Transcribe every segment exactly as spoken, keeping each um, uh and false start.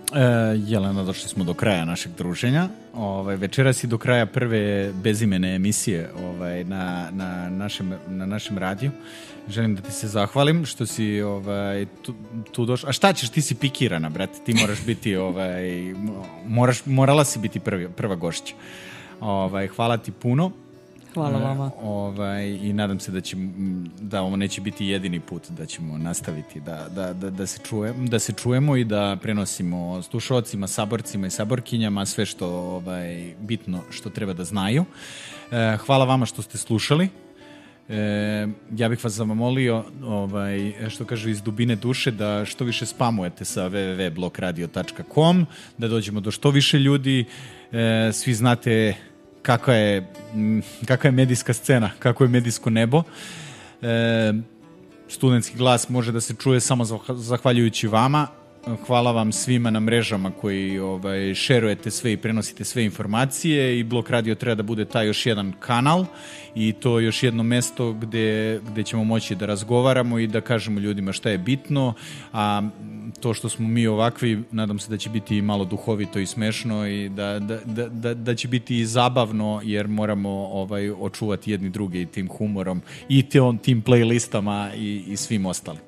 E, Jelena, došli smo do kraja našeg druženja. Ovaj, večeras i do kraja prve bezimene emisije ovaj, na, na, našem, na našem radiju. Želim da ti se zahvalim što si ovaj, tu, tu došla. A šta ćeš, ti si pikirana, brate. Ti moraš biti, ovaj, moraš, morala si biti prvi, prva gošća. Ovaj, hvala ti puno. Hvala vama. Ovaj, i nadam se da će, da ovo neće biti jedini put da ćemo nastaviti da, da, da, da, se, čujemo, da se čujemo i da prenosimo slušalcima, saborcima i saborkinjama sve što ovaj, bitno što treba da znaju. E, hvala vama što ste slušali. E, ja bih vas zamolio, ovaj, što kažu iz dubine duše, da što više spamujete sa w w w tačka blok radio tačka com, da dođemo do što više ljudi. E, svi znate kakva je, kakva je medijska scena, kako je medijsko nebo. E, studentski glas može da se čuje samo zahvaljujući vama. Hvala vam svima na mrežama koji ovaj, šerujete sve i prenosite sve informacije i Blok Radio treba da bude taj još jedan kanal i to još jedno mesto gde, gde ćemo moći da razgovaramo i da kažemo ljudima šta je bitno, a to što smo mi ovakvi, nadam se da će biti malo duhovito i smešno i da, da, da, da, da će biti i zabavno jer moramo ovaj, očuvati jedni druge i tim humorom i tim, tim playlistama i, i svim ostalim.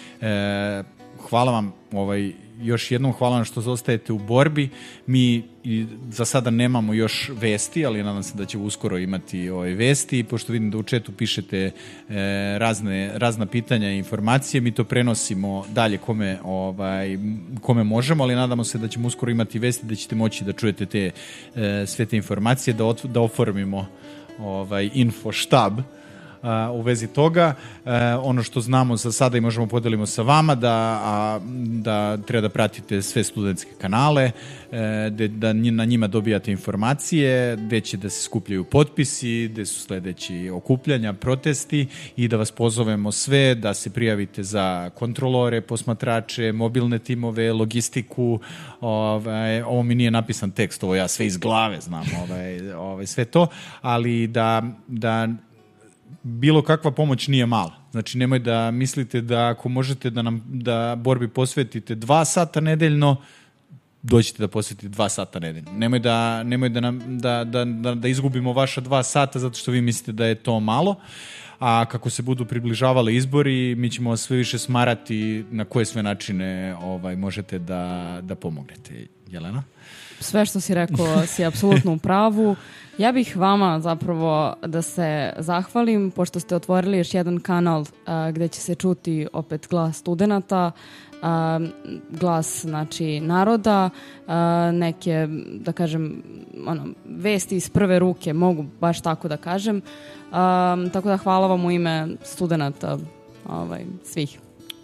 E, hvala vam ovaj, još jednom, hvala vam što zostajete u borbi. Mi i za sada nemamo još vesti, ali nadam se da će uskoro imati ovaj vesti, pošto vidim da u chatu pišete e, razne, razna pitanja i informacije, mi to prenosimo dalje kome, ovaj, kome možemo, ali nadamo se da ćemo uskoro imati vesti, da ćete moći da čujete te, e, sve te informacije, da, ot, da oformimo ovaj, info štab u vezi toga. Ono što znamo za sada i možemo podelimo sa vama da, a, da treba da pratite sve studentske kanale, de, da na njima dobijate informacije, gde će da se skupljaju potpisi, gde su sledeći okupljanja, protesti i da vas pozovemo sve da se prijavite za kontrolore, posmatrače, mobilne timove, logistiku. Ovaj, ovo mi nije napisan tekst, ovo ja sve iz glave znam, ovaj, ovaj, sve to, ali da, da bilo kakva pomoć nije mala. Znači, nemoj da mislite da ako možete da nam da borbi posvetite dva sata nedeljno, doćete da posvetite dva sata nedeljno. Nemoj da, nemoj da, nam, da, da, da, da izgubimo vaša dva sata zato što vi mislite da je to malo. A kako se budu približavali izbori, mi ćemo vas sve više smarati na koje sve načine ovaj, možete da, da pomognete. Jelena? Sve što si rekao si apsolutno u pravu. Ja bih vama zapravo da se zahvalim pošto ste otvorili još jedan kanal a, gde će se čuti opet glas studenata, a, glas znači naroda, a, neke da kažem ono, vesti iz prve ruke, mogu baš tako da kažem. A, tako da hvala vam u ime studenata ovaj, svih.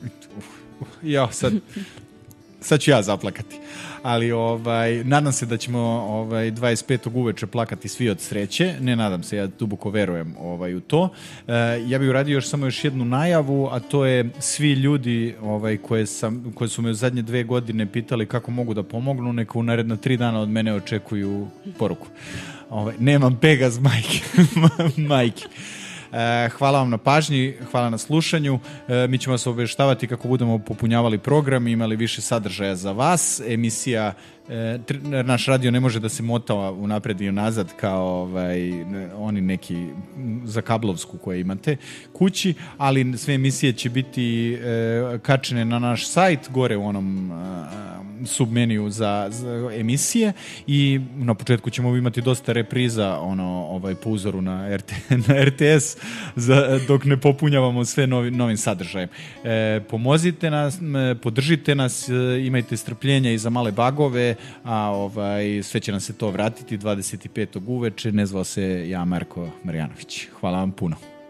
Ja, sad, sad ću ja zaplakati. Ali ovaj, nadam se da ćemo ovaj, dvadeset petog uveče plakati svi od sreće. Ne nadam se, ja duboko verujem ovaj, u to. E, ja bih uradio još samo još jednu najavu, a to je svi ljudi ovaj, koje, sam, koje su me u zadnje dve godine pitali kako mogu da pomognu, neka u naredna tri dana od mene očekuju poruku. Ovaj, nemam Pegaz majke. majke. Hvala vam na pažnji, hvala na slušanju. Mi ćemo vas obavještavati kako budemo popunjavali program i imali više sadržaja za vas. Emisija, naš radio ne može da se mota unapred i unazad kao ovaj, oni neki za kablovsku koje imate kući, ali sve emisije će biti kačene na naš sajt, gore u onom submeniju za, za emisije i na početku ćemo imati dosta repriza ono, ovaj, po uzoru na, R T, na R T S za, dok ne popunjavamo sve novi, novim sadržajem. E, pomozite nas, podržite nas, imajte strpljenja i za male bagove, a ovaj, sve će nam se to vratiti dvadeset petog uveče. Ne zvao se ja Marko Marjanović. Hvala vam puno.